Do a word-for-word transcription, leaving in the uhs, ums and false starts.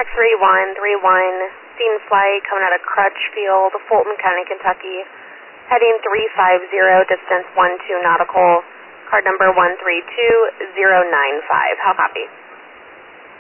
X three one three one, scene flight coming out of Crutchfield, Fulton County, Kentucky, heading three five zero, distance one two nautical, card number one three two zero nine five. How copy?